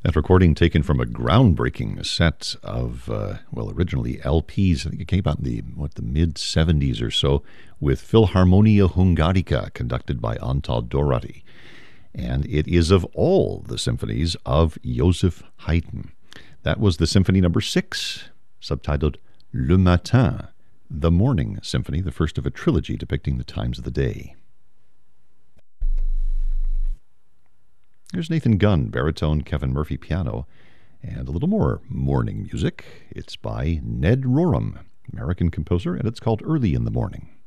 That recording taken from a groundbreaking set of, originally LPs. I think it came out in the mid-70s or so, with Philharmonia Hungarica, conducted by Antal Dorati. And it is of all the symphonies of Joseph Haydn. That was the Symphony Number 6, subtitled Le Matin, the Morning Symphony, the first of a trilogy depicting the times of the day. Here's Nathan Gunn, baritone, Kevin Murphy, piano, and a little more morning music. It's by Ned Rorem, American composer, and it's called Early in the Morning.